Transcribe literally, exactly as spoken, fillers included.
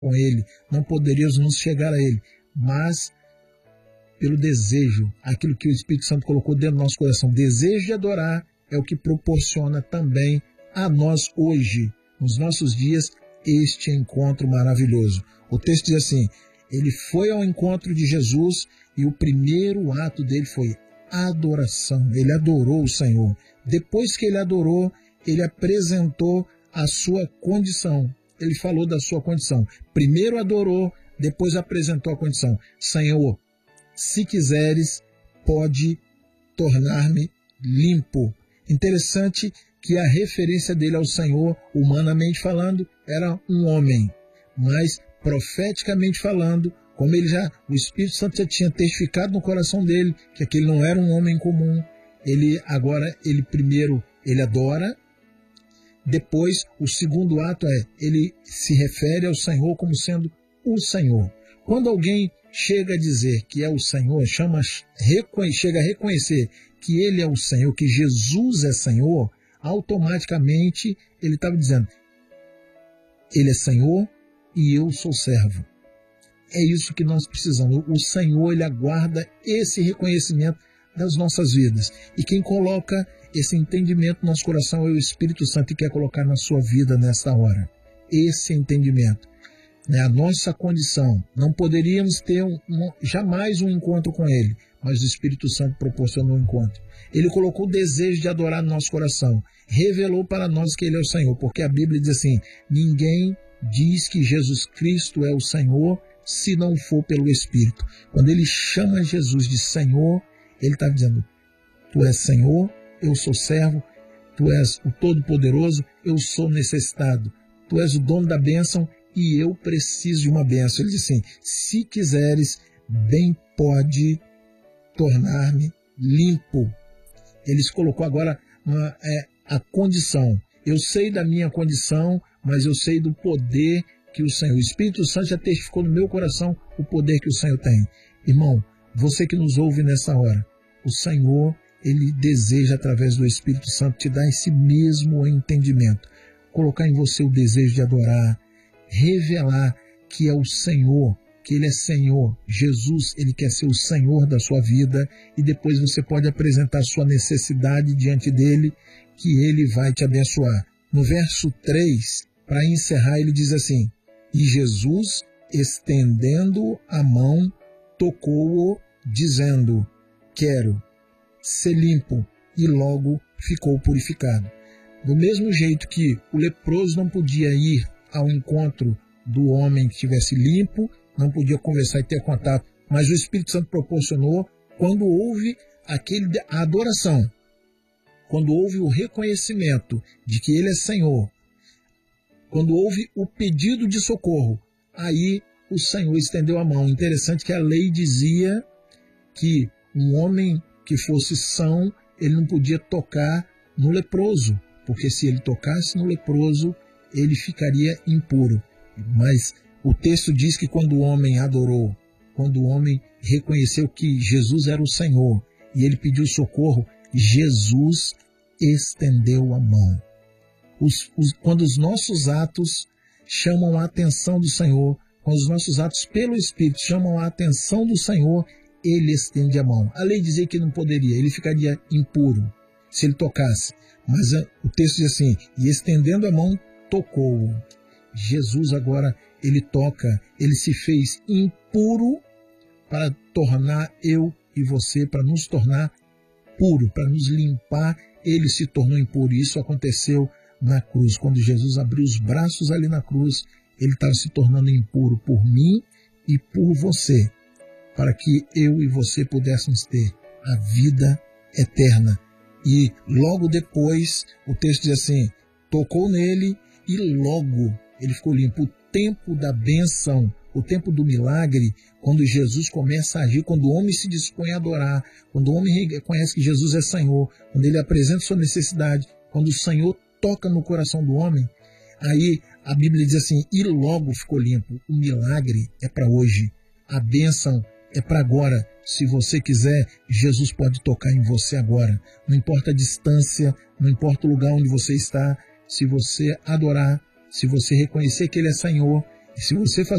com Ele, não poderíamos nos chegar a Ele, mas pelo desejo, aquilo que o Espírito Santo colocou dentro do nosso coração, desejo de adorar, é o que proporciona também a nós hoje, nos nossos dias, este encontro maravilhoso. O texto diz assim, ele foi ao encontro de Jesus e o primeiro ato dele foi adoração. Ele adorou o Senhor. Depois que ele adorou, ele apresentou a sua condição. Ele falou da sua condição. Primeiro adorou, depois apresentou a condição. Senhor, se quiseres, pode tornar-me limpo. Interessante que a referência dele ao Senhor, humanamente falando, era um homem, mas profeticamente falando, como ele já, o Espírito Santo já tinha testificado no coração dele que aquele não era um homem comum, ele agora, ele primeiro, ele adora, depois o segundo ato é, ele se refere ao Senhor como sendo o Senhor. Quando alguém chega a dizer que é o Senhor, chama, chega a reconhecer que ele é o Senhor, que Jesus é Senhor, automaticamente ele estava dizendo, ele é Senhor e eu sou servo. É isso que nós precisamos. O Senhor, ele aguarda esse reconhecimento das nossas vidas. E quem coloca esse entendimento no nosso coração é o Espírito Santo e quer colocar na sua vida nesta hora. Esse entendimento. É a nossa condição. Não poderíamos ter um, um, jamais um encontro com Ele, mas o Espírito Santo proporcionou um encontro. Ele colocou o desejo de adorar no nosso coração. Revelou para nós que Ele é o Senhor, porque a Bíblia diz assim, ninguém diz que Jesus Cristo é o Senhor se não for pelo Espírito. Quando Ele chama Jesus de Senhor, Ele está dizendo, Tu és Senhor, eu sou servo, Tu és o Todo-Poderoso, eu sou necessitado. Tu és o dono da bênção e eu preciso de uma bênção. Ele diz assim, se quiseres, bem pode tornar-me limpo. Ele se colocou agora uma, é, a condição. Eu sei da minha condição, mas eu sei do poder que o Senhor, o Espírito Santo já testificou no meu coração o poder que o Senhor tem. Irmão, você que nos ouve nessa hora, o Senhor, Ele deseja através do Espírito Santo te dar esse mesmo entendimento. Colocar em você o desejo de adorar, revelar que é o Senhor, que Ele é Senhor. Jesus, Ele quer ser o Senhor da sua vida e depois você pode apresentar sua necessidade diante dEle, que Ele vai te abençoar. No verso três, para encerrar, ele diz assim, e Jesus, estendendo a mão, tocou-o, dizendo, quero ser limpo, e logo ficou purificado. Do mesmo jeito que o leproso não podia ir ao encontro do homem que estivesse limpo, não podia conversar e ter contato, mas o Espírito Santo proporcionou quando houve aquele, a adoração, quando houve o reconhecimento de que Ele é Senhor, quando houve o pedido de socorro, aí o Senhor estendeu a mão. Interessante que a lei dizia que um homem que fosse são, ele não podia tocar no leproso, porque se ele tocasse no leproso, ele ficaria impuro. Mas o texto diz que quando o homem adorou, quando o homem reconheceu que Jesus era o Senhor e ele pediu socorro, Jesus estendeu a mão. Os, os, quando os nossos atos chamam a atenção do Senhor, quando os nossos atos pelo Espírito chamam a atenção do Senhor, Ele estende a mão. A lei dizia que não poderia, ele ficaria impuro se ele tocasse. Mas o texto diz assim, e estendendo a mão, tocou-o. Jesus agora, ele toca, ele se fez impuro para tornar eu e você, para nos tornar puro, para nos limpar, ele se tornou impuro. Isso aconteceu na cruz. Quando Jesus abriu os braços ali na cruz, ele estava se tornando impuro por mim e por você, para que eu e você pudéssemos ter a vida eterna. E logo depois, o texto diz assim, tocou nele e logo ele ficou limpo. O tempo da bênção, o tempo do milagre, quando Jesus começa a agir, quando o homem se dispõe a adorar, quando o homem reconhece que Jesus é Senhor, quando ele apresenta sua necessidade, quando o Senhor toca no coração do homem, aí a Bíblia diz assim, e logo ficou limpo. O milagre é para hoje, a bênção é para agora. Se você quiser, Jesus pode tocar em você agora. Não importa a distância, não importa o lugar onde você está, se você adorar, se você reconhecer que Ele é Senhor, E se você